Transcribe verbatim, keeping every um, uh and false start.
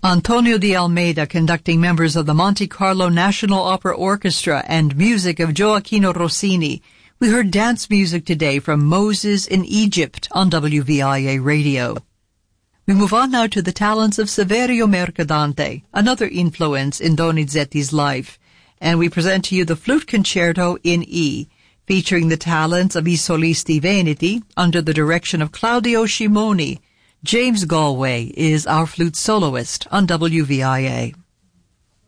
Antonio de Almeida conducting members of the Monte Carlo National Opera Orchestra and music of Gioacchino Rossini. We heard dance music today from Moses in Egypt on W V I A Radio. We move on now to the talents of Saverio Mercadante, another influence in Donizetti's life, and we present to you the Flute Concerto in E, featuring the talents of I Solisti Veneti under the direction of Claudio Scimoni. James Galway is our flute soloist on W V I A.